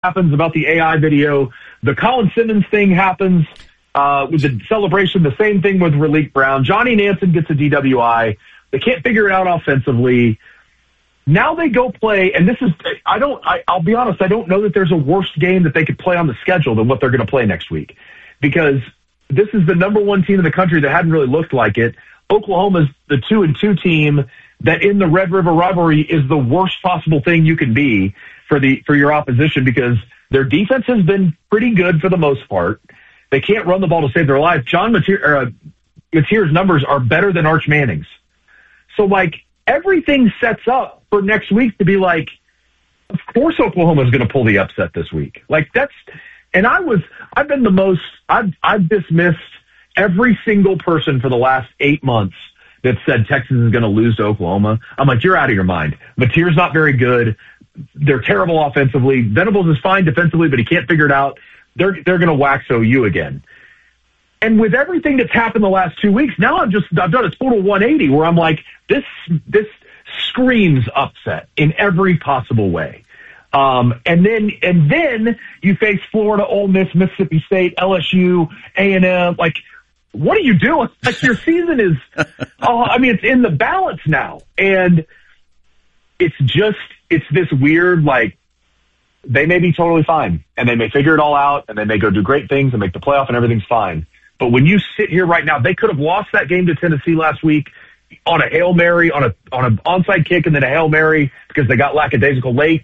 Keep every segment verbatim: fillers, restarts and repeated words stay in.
happens about the A I video. The Colin Simmons thing happens uh, with the celebration. The same thing with Raleek Brown. Johnny Nansen gets a D W I. They can't figure it out offensively. Now they go play, and this is, I don't, I, I'll be honest, I don't know that there's a worse game that they could play on the schedule than what they're going to play next week. Because this is the number one team in the country that hadn't really looked like it. Oklahoma's the two and two team that in the Red River rivalry is the worst possible thing you can be for the, for your opposition, because their defense has been pretty good for the most part. They can't run the ball to save their life. John Mateer, uh, Mateer's numbers are better than Arch Manning's. So, like, everything sets up for next week to be like, of course Oklahoma's going to pull the upset this week. Like, that's, and I was, I've been the most, I've, I've dismissed every single person for the last eight months that said Texas is going to lose to Oklahoma. I'm like, you're out of your mind. Mateer's not very good. They're terrible offensively. Venables is fine defensively, but he can't figure it out. They're, they're going to wax O U again. And with everything that's happened the last two weeks, now I've just, I've done a total one eighty where I'm like, this, this screams upset in every possible way. Um, and then, and then you face Florida, Ole Miss, Mississippi State, L S U, A and M. Like, what are you doing? Like, your season is, oh, I mean, it's in the balance now. And it's just, it's this weird, like, they may be totally fine and they may figure it all out and they may go do great things and make the playoff and everything's fine. But when you sit here right now, they could have lost that game to Tennessee last week on a Hail Mary, on a on an onside kick and then a Hail Mary because they got lackadaisical late,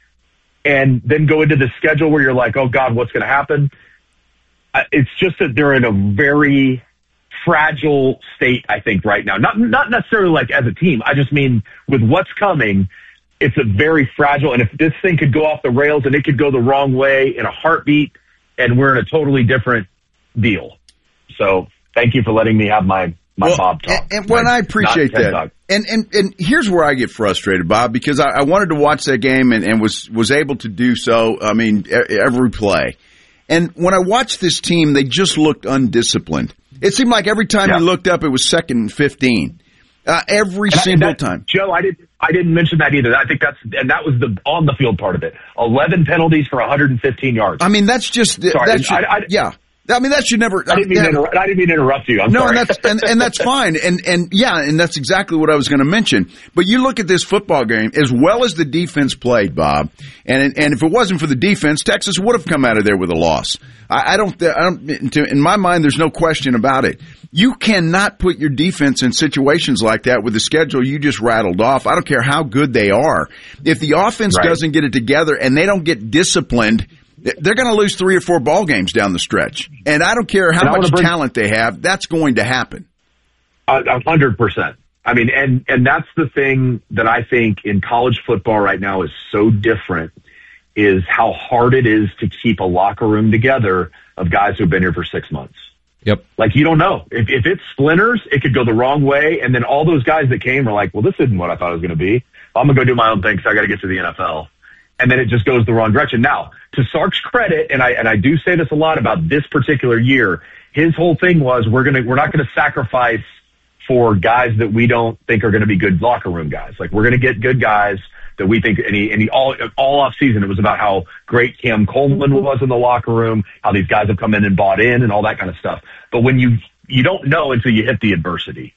and then go into the schedule where you're like, oh, God, what's going to happen? Uh, it's just that they're in a very fragile state, I think, right now. Not not necessarily like as a team. I just mean with what's coming, it's a very fragile. And if this thing could go off the rails and it could go the wrong way in a heartbeat, and we're in a totally different deal. So thank you for letting me have my, my well, Bob talk. And, and well, I appreciate that. And, and and here's where I get frustrated, Bob, because I, I wanted to watch that game and, and was, was able to do so, I mean, every play. And when I watched this team, they just looked undisciplined. It seemed like every time yeah. you looked up, it was second and fifteen. Uh, every and single that, time. Joe, I didn't I didn't mention that either. I think that's, and that was the on the field part of it. eleven penalties for one hundred fifteen yards. I mean, that's just, Sorry, that should, I, I, yeah. I mean, that should never. I didn't mean, yeah. to, interrupt, I didn't mean to interrupt you. I'm no, sorry. and that's and, and that's fine. And and yeah, and that's exactly what I was going to mention. But you look at this football game, as well as the defense played, Bob, and and if it wasn't for the defense, Texas would have come out of there with a loss. I, I don't. I don't. In my mind, there's no question about it. You cannot put your defense in situations like that with the schedule you just rattled off. I don't care how good they are. If the offense right. doesn't get it together and they don't get disciplined, they're going to lose three or four ball games down the stretch. And I don't care how much bring, talent they have, that's going to happen. A hundred percent. I mean, and, and that's the thing that I think in college football right now is so different, is how hard it is to keep a locker room together of guys who've been here for six months. Yep. Like, you don't know. If, if it splinters, it could go the wrong way. And then all those guys that came are like, well, this isn't what I thought it was going to be. I'm going to go do my own thing because I got to get to the N F L. And then it just goes the wrong direction. Now, to Sark's credit, and I and I do say this a lot about this particular year, his whole thing was we're gonna we're not gonna sacrifice for guys that we don't think are gonna be good locker room guys. Like, we're gonna get good guys that we think. And he, and he all all off season, it was about how great Cam Coleman was in the locker room, how these guys have come in and bought in, and all that kind of stuff. But when you you don't know until you hit the adversity.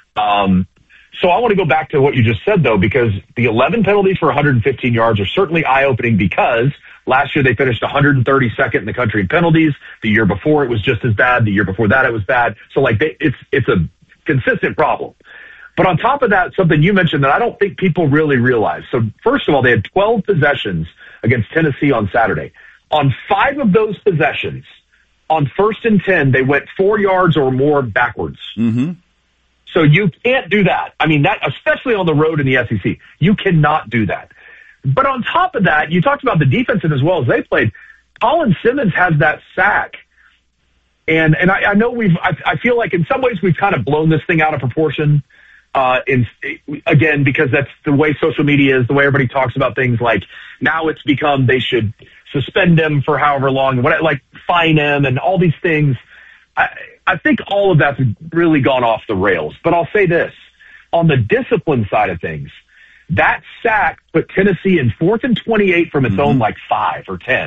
Um. So I want to go back to what you just said, though, because the eleven penalties for one hundred fifteen yards are certainly eye-opening, because last year they finished one hundred thirty-second in the country in penalties. The year before it was just as bad. The year before that it was bad. So, like, they, it's it's a consistent problem. But on top of that, something you mentioned that I don't think people really realize. So, first of all, they had twelve possessions against Tennessee on Saturday. On five of those possessions, on first and ten, they went four yards or more backwards. Mm-hmm. So you can't do that. I mean, that, especially on the road in the S E C, you cannot do that. But on top of that, you talked about the defense, and as well as they played, Colin Simmons has that sack. And, and I, I know we've, I, I feel like in some ways we've kind of blown this thing out of proportion. Uh, in, again, because that's the way social media is, the way everybody talks about things. Like, now it's become, they should suspend him for however long, what, like fine him and all these things. I, I think all of that's really gone off the rails. But I'll say this, on the discipline side of things, that sack put Tennessee in fourth and twenty-eight from its mm-hmm. own like five or ten.